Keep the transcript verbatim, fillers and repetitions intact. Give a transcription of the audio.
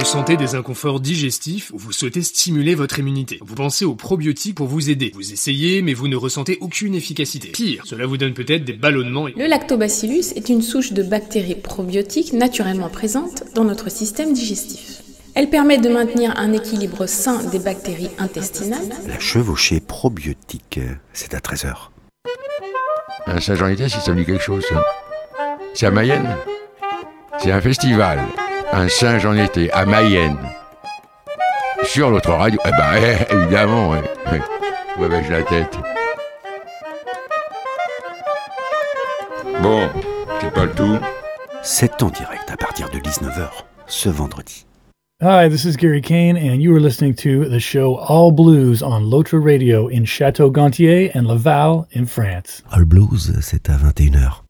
ressentez des inconforts digestifs ou vous souhaitez stimuler votre immunité. Vous pensez aux probiotiques pour vous aider. Vous essayez, mais vous ne ressentez aucune efficacité. Pire, cela vous donne peut-être des ballonnements. Et... Le lactobacillus est une souche de bactéries probiotiques naturellement présente dans notre système digestif. Elle permet de maintenir un équilibre sain des bactéries intestinales. La chevauchée probiotique, c'est à treize heures. Un Saint-Jean-Été, si ça me dit quelque chose, ça. C'est à Mayenne. C'est un festival. Un Saint-Jean-Été à Mayenne. Sur l'autre radio. Eh ben, eh, évidemment, ouais. Où avais-je la tête? Bon, c'est pas le tout. C'est en direct à partir de dix-neuf heures, ce vendredi. Hi, this is Gary Kane, and you are listening to the show All Blues on L'Autre Radio in Château-Gontier and Laval in France. All Blues, c'est à vingt et une heures.